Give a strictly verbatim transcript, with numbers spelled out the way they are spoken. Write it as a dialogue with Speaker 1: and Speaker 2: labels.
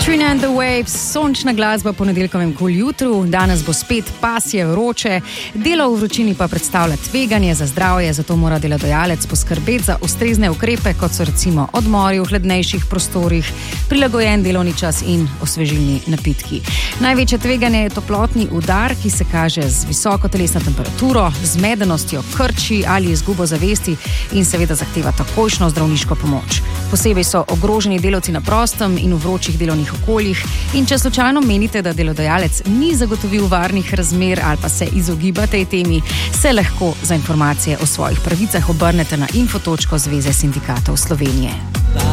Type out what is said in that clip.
Speaker 1: Katrina and the Waves, sončna glasba po nedeljkovem kul jutru. Danes bo spet pasje, vroče, delo v vročini pa predstavlja tveganje za zdravje, zato mora delodajalec poskrbeti za ustrezne ukrepe, kot so recimo odmori v hladnejših prostorih, prilagojen delovni čas in osvežilni napitki. Največje tveganje je toplotni udar, ki se kaže z visoko telesno temperaturo, zmedenostjo, krči ali izgubo zavesti in seveda zahteva takojšnjo zdravniško pomoč. Posebej so ogroženi delavci na prostem in v vročih delovnih okoljih in če slučajno menite, da delodajalec ni zagotovil varnih razmer ali pa se izogiba tej temi, se lahko za informacije o svojih pravicah obrnete na info točko Zveze sindikatov Slovenije.